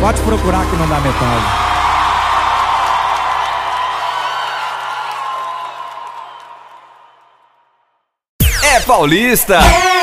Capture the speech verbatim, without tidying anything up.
Pode procurar que não dá metade. É paulista! É